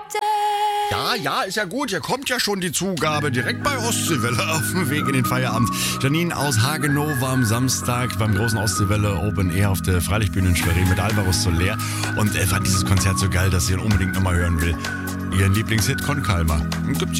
Ja, ist ja gut. Hier kommt ja schon die Zugabe direkt bei Ostseewelle auf dem Weg in den Feierabend. Janine aus Hagenow war am Samstag beim großen Ostseewelle Open Air auf der Freilichtbühne in Schwerin mit Alvaro Soler und fand dieses Konzert so geil, dass sie ihn unbedingt nochmal hören will. Ihren Lieblingshit Con Calma. Gibt's